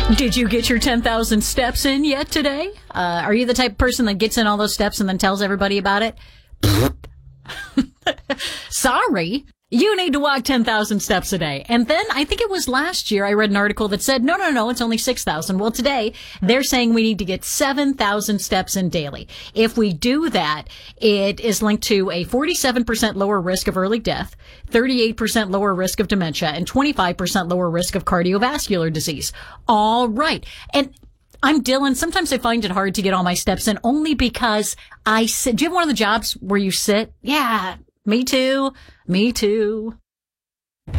Did you get your 10,000 steps in yet today? Are you the type of person that gets in all those steps and then tells everybody about it? Sorry. You need to walk 10,000 steps a day. And then I think it was last year I read an article that said, no, it's only 6,000. Well, today they're saying we need to get 7,000 steps in daily. If we do that, it is linked to a 47% lower risk of early death, 38% lower risk of dementia, and 25% lower risk of cardiovascular disease. All right. And I'm Dylan. Sometimes I find it hard to get all my steps in only because I sit. Do you have one of the jobs where you sit? Yeah, me too. Me too.